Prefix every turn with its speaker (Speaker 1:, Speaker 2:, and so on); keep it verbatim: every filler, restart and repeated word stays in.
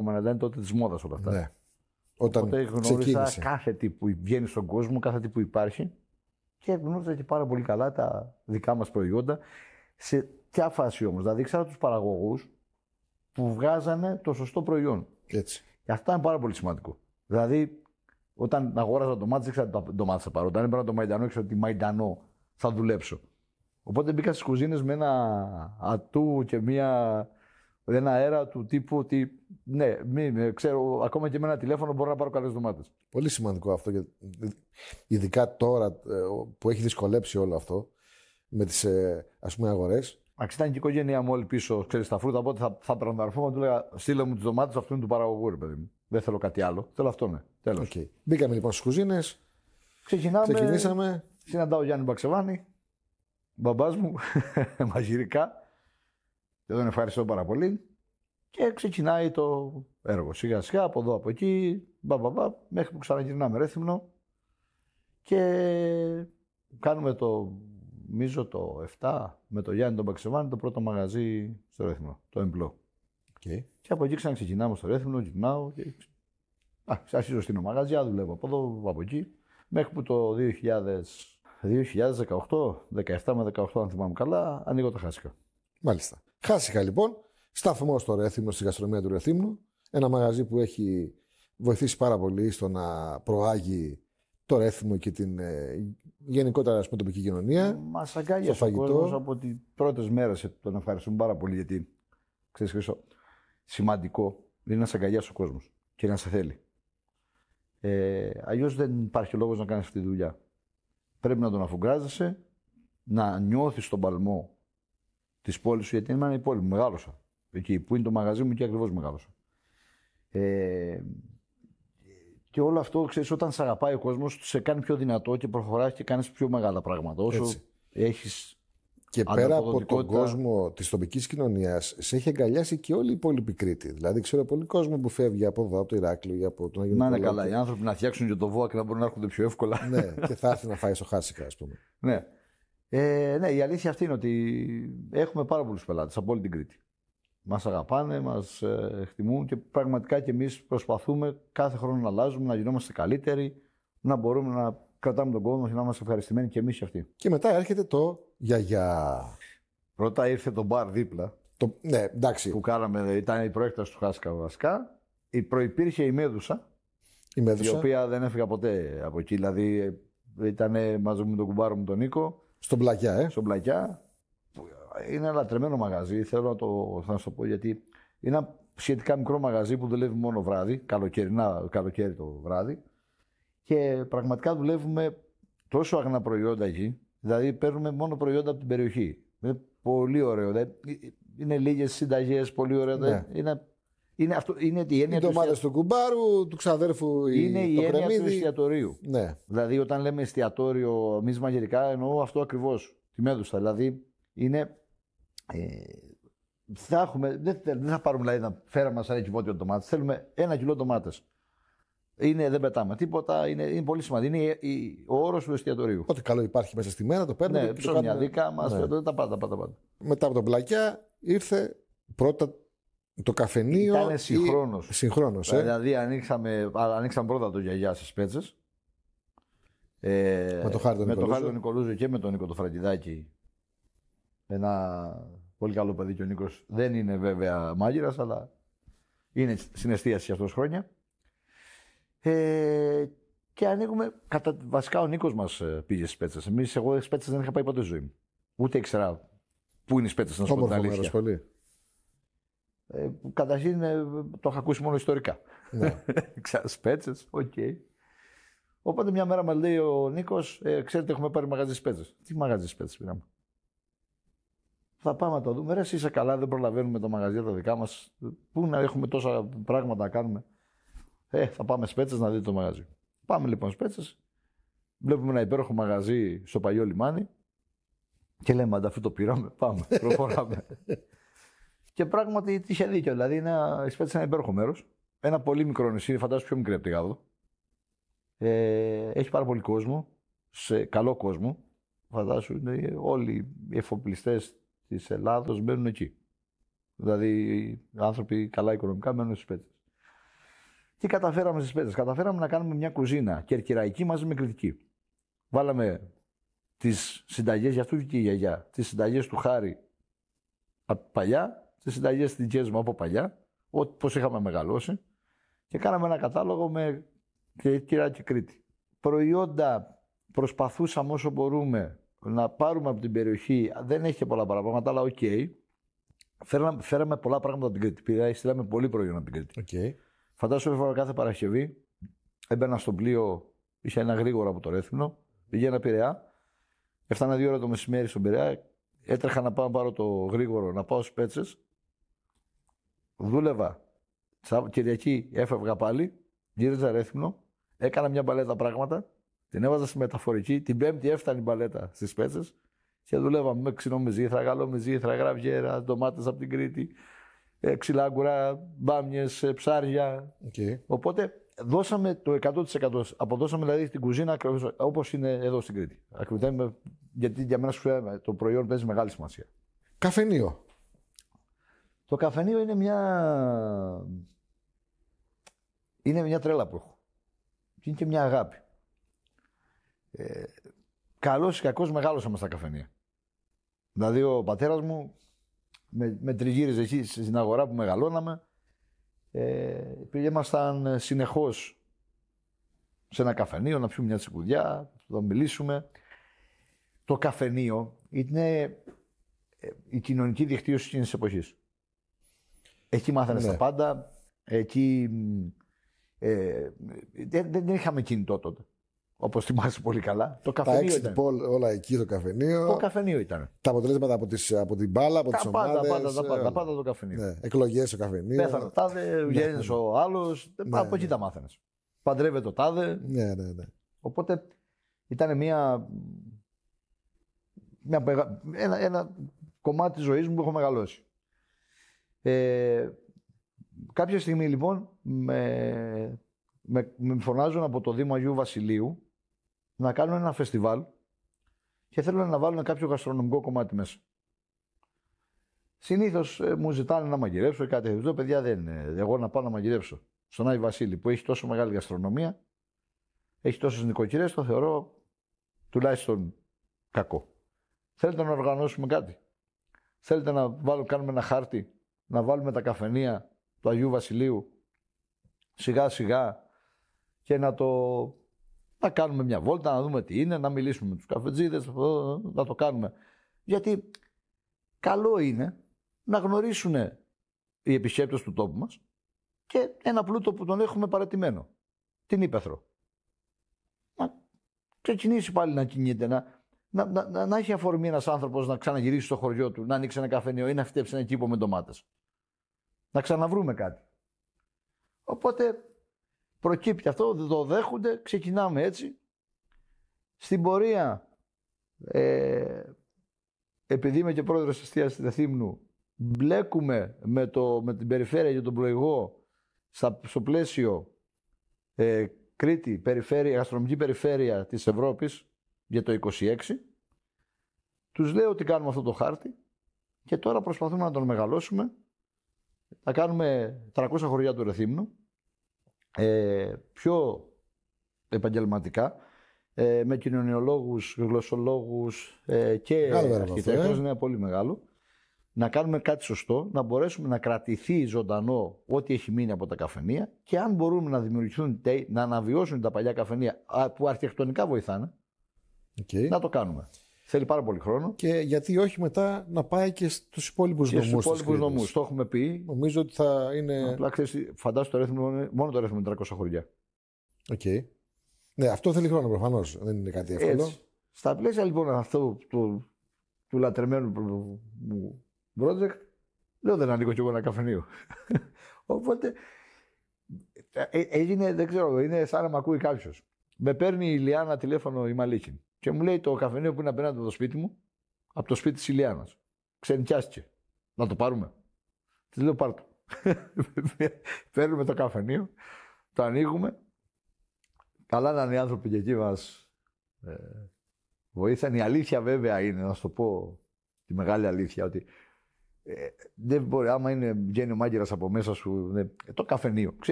Speaker 1: δεδομένα, ήταν τότε τη μόδα όλα αυτά.
Speaker 2: Ναι. Όταν
Speaker 1: Οπότε γνώρισα
Speaker 2: ξεκίνησε.
Speaker 1: κάθε τι που βγαίνει στον κόσμο, κάθε τι που υπάρχει και γνώριζα και πάρα πολύ καλά τα δικά μας προϊόντα. Σε ποια φάση όμως, δηλαδή ήξερα τους παραγωγούς που βγάζανε το σωστό προϊόν.
Speaker 2: Έτσι.
Speaker 1: Και αυτό ήταν πάρα πολύ σημαντικό. Δηλαδή, όταν αγόραζα ντομάτες, ήξερα τι ντομάτες θα πάρω. Όταν έπαιρνα το μαϊντανό, ήξερα ότι μαϊντανό θα δουλέψω. Οπότε μπήκα στις κουζίνες με ένα ατού και μια, ένα αέρα του τύπου ότι ναι, μη, ξέρω, ακόμα και με ένα τηλέφωνο μπορώ να πάρω καλές ντομάτες.
Speaker 2: Πολύ σημαντικό αυτό. Ειδικά τώρα που έχει δυσκολέψει όλο αυτό με τις ας πούμε αγορές.
Speaker 1: Αξί ήταν και η οικογένειά μου όλη πίσω, ξέρεις, τα φρούτα. Οπότε θα, θα έπαιρνα τον αρφό μου, του έλεγα: στείλε μου τις ντομάτες, αυτό είναι του παραγωγού, ρε παιδί μου. Δεν θέλω κάτι άλλο. Θέλω αυτό, ναι. Τέλος.
Speaker 2: Okay. Μπήκαμε λοιπόν στις κουζίνες.
Speaker 1: Ξεκινάμε.
Speaker 2: Ξεκινήσαμε.
Speaker 1: Συναντάω Γιάννη Μπαξεβάνη, μπαμπάς μου, μαγειρικά. Και τον ευχαριστώ πάρα πολύ. Και ξεκινάει το έργο. Σιγά σιγά από εδώ από εκεί, μπαμπαμπα, μέχρι που ξαναγυρνάμε Ρέθυμνο. Και κάνουμε το, νομίζω το επτά, με το Γιάννη τον Μπαξεβάνη, το πρώτο μαγαζί στο Ρέθυμνο, το Εμπλό.
Speaker 2: Okay.
Speaker 1: Και από εκεί ξαναξεκινάμε στο Ρέθυμνο, γυρνάω και α, αρχίζω στην μαγαζιά, δουλεύω από εδώ, από εκεί. Μέχρι που το δύο χιλιάδες, δύο χιλιάδες δεκαοκτώ, δεκαεπτά με δεκαοκτώ, αν θυμάμαι καλά, ανοίγω τα Χάσικα.
Speaker 2: Μάλιστα. Χάσικα λοιπόν, σταθμό στο Ρέθυμνο, στη γαστρονομία του Ρεθύμνου. Ένα μαγαζί που έχει βοηθήσει πάρα πολύ στο να προάγει το Ρέθυμνο και την ε, γενικότερα ας πούμε, τοπική κοινωνία.
Speaker 1: Μας αγκάλιασε ο κόσμος από τις πρώτες μέρες. Τον ευχαριστούμε πάρα πολύ γιατί, ξέρεις Χρήστο, σημαντικό είναι να σε αγκαλιάσει ο κόσμος και να σε θέλει. Ε, αλλιώς δεν υπάρχει λόγος να κάνεις αυτή τη δουλειά. Πρέπει να τον αφουγκράζεσαι, να νιώθεις τον παλμό της πόλης σου, γιατί είναι η πόλη μου, μεγάλωσα. Εκεί που είναι το μαγαζί μου και ακριβώς μεγάλωσα. Ε, και όλο αυτό, ξέρεις, όταν σε αγαπάει ο κόσμος, σε κάνει πιο δυνατό και προχωράς και κάνεις πιο μεγάλα πράγματα. Όσο
Speaker 2: έτσι.
Speaker 1: έχεις.
Speaker 2: Και πέρα από τον κόσμο της τοπικής κοινωνίας, σε έχει αγκαλιάσει και όλη η υπόλοιπη Κρήτη. Δηλαδή, ξέρω πολύ κόσμο που φεύγει από εδώ, από το Ηράκλειο ή από τον Αγιο
Speaker 1: Να είναι
Speaker 2: Νικολάου.
Speaker 1: καλά. Οι άνθρωποι να φτιάξουν και το ΒΟΑ και να μπορούν να έρχονται πιο εύκολα.
Speaker 2: Ναι, και θα έρθει να φάει στο Χάσικα, ας πούμε.
Speaker 1: Ναι. Ε, ναι, η αλήθεια αυτή είναι ότι έχουμε πάρα πολλούς πελάτες από όλη την Κρήτη. Μας αγαπάνε, μας ε, εκτιμούν και πραγματικά και εμείς προσπαθούμε κάθε χρόνο να αλλάζουμε, να γινόμαστε καλύτεροι, να μπορούμε να κρατάμε τον κόσμο και να είμαστε ευχαριστημένοι και εμείς και αυτοί.
Speaker 2: Και μετά έρχεται το γιαγιά.
Speaker 1: Πρώτα ήρθε το μπαρ δίπλα.
Speaker 2: Το, ναι, εντάξει.
Speaker 1: Που κάναμε, ήταν η προέκταση του Χάσικα βασικά. Η προϋπήρχε η Μέδουσα,
Speaker 2: η Μέδουσα,
Speaker 1: η οποία δεν έφυγα ποτέ από εκεί. Δηλαδή ήταν μαζί με τον κουμπάρο μου τον Νίκο.
Speaker 2: Στον Πλακιά, ε.
Speaker 1: Στον Πλακιά. Είναι ένα τρεμμένο μαγαζί, θέλω να το, θα σου το πω γιατί είναι ένα σχετικά μικρό μαγαζί που δουλεύει μόνο βράδυ, καλοκαιρινά, καλοκαίρι το βράδυ. Και πραγματικά δουλεύουμε τόσο αγνά προϊόντα εκεί, δηλαδή παίρνουμε μόνο προϊόντα από την περιοχή. Είναι πολύ ωραίο. Δηλαδή, είναι λίγες συνταγές, πολύ ωραίο. Ναι. Είναι, είναι, αυτό, είναι η έννοια
Speaker 2: οι ντομάτες του, του κουμπάρου, του ξαδέρφου,
Speaker 1: είναι η
Speaker 2: το
Speaker 1: έννοια
Speaker 2: κρεμμύδι.
Speaker 1: Του εστιατορίου.
Speaker 2: Ναι.
Speaker 1: Δηλαδή, όταν λέμε εστιατόριο, εμείς μαγειρικά εννοώ αυτό ακριβώς. Τη Μέδουσα. Δηλαδή, είναι. Ε, θα έχουμε, δεν, δεν θα πάρουμε δηλαδή να φέραμε μας ένα κυβότιο ντομάτες. Θέλουμε ένα κιλό ντομάτες. Είναι, δεν πετάμε τίποτα, είναι, είναι πολύ σημαντικό. Είναι η, η, ο όρος του εστιατορίου.
Speaker 2: Ό,τι καλό υπάρχει μέσα στη μέρα, το παίρνουμε.
Speaker 1: Ναι, ψωμιά, δίκα, μας ναι. τα πάντα, πάντα, πάντα.
Speaker 2: Μετά από τον Πλακιά ήρθε πρώτα το καφενείο.
Speaker 1: Ήταν συγχρόνως.
Speaker 2: Ή... Συγχρόνως, ε.
Speaker 1: Δηλαδή ανοίξαμε, ανοίξαμε πρώτα το γιαγιά στις Πέτσες.
Speaker 2: Ε, με το Χάρη
Speaker 1: τον Νικολούζο και με τον Νίκο το Φραγκιδάκη. Ένα πολύ καλό παιδί και ο Νίκος. Δεν είναι βέβαια μάγειρας, αλλά είναι στην εστίαση αυτός χρόνια. Ε, και ανοίγουμε. Κατα... Βασικά ο Νίκος μας πήγε στις Πέτσες. Εμείς, εγώ στις Πέτσες δεν είχα πάει ποτέ στη ζωή μου. Ούτε ήξερα πού είναι οι Πέτσες, να σου πω την αλήθεια.
Speaker 2: Πολύ.
Speaker 1: Ε, καταρχήν ε, το είχα ακούσει μόνο ιστορικά.
Speaker 2: Ναι.
Speaker 1: Ξέρω, Πέτσες, οκ. Okay. Οπότε μια μέρα μας λέει ο Νίκος, ε, ξέρετε, έχουμε πάρει μαγαζί στις Πέτσες. Τι μαγαζί στις Πέτσες πήραμε? Θα πάμε να το δούμε. Ρε, εσύ είσαι καλά, δεν προλαβαίνουμε το μαγαζί τα δικά μας. Πού να έχουμε τόσα πράγματα να κάνουμε. Ε, θα πάμε στις Πέτσες να δείτε το μαγαζί. Πάμε λοιπόν στις Πέτσες. Βλέπουμε ένα υπέροχο μαγαζί στο παλιό λιμάνι. Και λέμε, ανταφού το πήραμε, πάμε, προχωράμε. Και πράγματι είχε δίκιο. Δηλαδή, είναι, οι Πέτσες είναι ένα υπέροχο μέρος. Ένα πολύ μικρό νησί, φαντάζομαι πιο μικρή από τη Γάδο. Ε, έχει πάρα πολύ κόσμο, σε καλό κόσμο. Φαντάζομαι όλοι οι εφοπλιστές της Ελλάδος μπαίνουν εκεί. Δηλαδή, οι άνθρωποι καλά οικονομικά μένουν στις Πέτσες. Τι καταφέραμε στις Πέτρες? Καταφέραμε να κάνουμε μια κουζίνα κερκυραϊκή μαζί με κριτική. Βάλαμε τις συνταγές, για αυτού και η γιαγιά, τις συνταγές του Χάρη από παλιά, τις συνταγές της Τζέσμα από παλιά, όπως είχαμε μεγαλώσει, και κάναμε ένα κατάλογο με Κερκυρά και Κρήτη. Προϊόντα προσπαθούσαμε όσο μπορούμε να πάρουμε από την περιοχή, δεν έχει πολλά πράγματα, αλλά οκ. Okay. Φέραμε, φέραμε πολλά πράγματα από την Κρήτη. Πήρα, στείλαμε πολύ προϊόν από την Κρήτη.
Speaker 2: Okay.
Speaker 1: Φαντάζομαι κάθε Παρασκευή έμπαινα στο πλοίο, είχε ένα γρήγορο από το Ρέθυμνο, πήγαινα Πειραιά, έφτανα δύο ώρα το μεσημέρι στον Πειραιά, έτρεχα να πάω να πάρω το γρήγορο, να πάω στις Πέτσες, δούλευα. Κυριακή έφευγα πάλι, γύριζα Ρέθυμνο, έκανα μια μπαλέτα πράγματα, την έβαζα στη μεταφορική, την Πέμπτη έφτανε η μπαλέτα στις Πέτσες και δουλεύαμε με ξινό μυζήθρα, γαλλό μυζήθρα, γραβιέρα, ντομάτες από την Κρήτη, ξυλάγκουρα, μπάμιες, ψάρια.
Speaker 2: Okay.
Speaker 1: Οπότε δώσαμε το εκατό τοις εκατό, αποδώσαμε δηλαδή την κουζίνα όπως είναι εδώ στην Κρήτη. Ακριβώς, γιατί για μένα το προϊόν παίζει μεγάλη σημασία.
Speaker 2: Καφενείο.
Speaker 1: Το καφενείο είναι μια... είναι μια τρέλα που έχω. Είναι και μια αγάπη. Ε, καλός ή κακός μεγάλωσαμε στα καφενεία. Δηλαδή ο πατέρας μου με, με τριγύριζε εκεί στην αγορά που μεγαλώναμε. Ε, Ήμασταν συνεχώς σε ένα καφενείο να πιούμε μια τσικουδιά, να μιλήσουμε. Το καφενείο είναι η κοινωνική δικτύωση εκείνης της εποχής. Εκεί μάθανε
Speaker 2: ναι.
Speaker 1: τα πάντα. Εκεί ε, δεν, δεν είχαμε κινητό τότε. Όπως θυμάσαι πολύ καλά. Το καφενείο
Speaker 2: τα exit poll όλα εκεί το καφενείο.
Speaker 1: Το καφενείο ήταν.
Speaker 2: Τα αποτελέσματα από, τις, από την μπάλα, από τις ομάδες.
Speaker 1: Τα πάντα, τα πάντα, τα πάντα το καφενείο.
Speaker 2: Ναι. Εκλογές στο καφενείο.
Speaker 1: Πέθανε ο τάδε, βγαίνεις
Speaker 2: ναι.
Speaker 1: ο άλλος.
Speaker 2: Ναι,
Speaker 1: από
Speaker 2: ναι.
Speaker 1: εκεί τα μάθαινες. Παντρεύεται ο τάδε.
Speaker 2: Ναι, ναι, ναι.
Speaker 1: Οπότε ήταν μια, μια ένα, ένα κομμάτι της ζωής μου που έχω μεγαλώσει. Ε, κάποια στιγμή λοιπόν με, με, με φωνάζουν από το Δήμο Αγίου Βασιλείου να κάνουν ένα φεστιβάλ και θέλουν να βάλουν κάποιο γαστρονομικό κομμάτι μέσα. Συνήθως ε, μου ζητάνε να μαγειρέψω ή κάτι τέτοιο. Παιδιά, δεν είναι. Εγώ να πάω να μαγειρέψω στον Άγιο Βασίλη που έχει τόσο μεγάλη γαστρονομία, έχει τόσες νοικοκυρές, το θεωρώ τουλάχιστον κακό. Θέλετε να οργανώσουμε κάτι? Θέλετε να βάλω, κάνουμε ένα χάρτη, να βάλουμε τα καφενεία του Αγίου Βασιλείου σιγά σιγά και να το να κάνουμε μια βόλτα, να δούμε τι είναι, να μιλήσουμε με τους καφετζίδες, να το κάνουμε. Γιατί καλό είναι να γνωρίσουν οι επισκέπτες του τόπου μας και ένα πλούτο που τον έχουμε παρατημένο, την ύπαιθρο. Να ξεκινήσει πάλι να κινείται, να, να, να, να έχει αφορμή ένας άνθρωπος να ξαναγυρίσει στο χωριό του, να ανοίξει ένα καφενείο ή να φυτέψει ένα κήπο με ντομάτες. Να ξαναβρούμε κάτι. Οπότε προκύπτει αυτό, δεν το δέχονται, ξεκινάμε έτσι. Στην πορεία, ε, επειδή είμαι και πρόεδρος της εστίασης Ρεθύμνου, μπλέκουμε με, το, με την περιφέρεια και τον πλοηγό στα, στο πλαίσιο ε, Κρήτη, περιφέρεια, γαστρονομική περιφέρεια της Ευρώπης για το είκοσι έξι. Τους λέω ότι κάνουμε αυτό το χάρτη και τώρα προσπαθούμε να τον μεγαλώσουμε. Θα κάνουμε τριακόσια χωριά του Ρεθύμνου, ε, πιο επαγγελματικά, ε, με κοινωνιολόγους, γλωσσολόγους ε, και αρχιτέκτονες, είναι πολύ μεγάλο. Να κάνουμε κάτι σωστό, να μπορέσουμε να κρατηθεί ζωντανό ό,τι έχει μείνει από τα καφενεία και αν μπορούμε να δημιουργηθούν, να αναβιώσουν τα παλιά καφενεία που αρχιτεκτονικά βοηθάνε,
Speaker 2: okay.
Speaker 1: να το κάνουμε. Θέλει πάρα πολύ χρόνο.
Speaker 2: Και γιατί όχι μετά να πάει και στους υπόλοιπους νομούς.
Speaker 1: Στους υπόλοιπους νομούς. Το έχουμε πει.
Speaker 2: Νομίζω ότι θα είναι.
Speaker 1: Απλά ξέρεις, φαντάσου το Ρέθυμνο, μόνο το Ρέθυμνο είναι τριακόσια χωριά.
Speaker 2: Οκ. Okay. Ναι, αυτό θέλει χρόνο προφανώς. Δεν είναι κάτι εύκολο. Έτσι.
Speaker 1: Στα πλαίσια λοιπόν αυτού του, του λατρεμένου μου project, λέω δεν ανοίγω κι εγώ ένα καφενείο. Οπότε έγινε, δεν ξέρω, είναι σαν να μ' ακούει κάποιος. Με παίρνει η Ηλιάνα τηλέφωνο η Μαλίκη και μου λέει το καφενείο που είναι απέναντι από το σπίτι μου, από το σπίτι της Ηλιάνας. Ξενικιάστηκε. Να το πάρουμε. Της λέω πάρ' το. Παίρνουμε το καφενείο, το ανοίγουμε. Καλά να είναι οι άνθρωποι και εκεί μας ε, βοήθαν. Η αλήθεια βέβαια είναι, να σου το πω τη μεγάλη αλήθεια, ότι ε, δεν μπορεί, άμα είναι, βγαίνει ο μάγειρας από μέσα σου, ε, το καφενείο.